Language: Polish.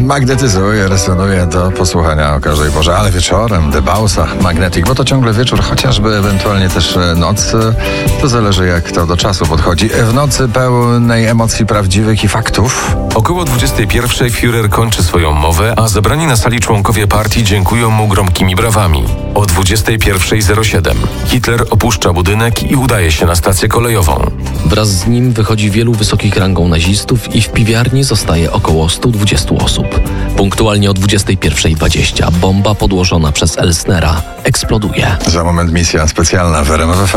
magnetyzuje, resonuje do posłuchania o każdej porze, ale wieczorem Debausa, Magnetic, bo to ciągle wieczór, chociażby ewentualnie też noc, to zależy jak to do czasu podchodzi. W nocy pełnej emocji prawdziwych i faktów. Około 21 Führer kończy swoją mowę, a zebrani na sali członkowie partii dziękują mu gromkimi brawami. O 21:07 Hitler opuszcza budynek i udaje się na stację kolejową. Wraz z nim wychodzi wielu wysokich rangą nazistów i w piwiarni zostaje około 120 osób. Punktualnie o 21:20 bomba podłożona przez Elsnera eksploduje. Za moment misja specjalna w RMF FM.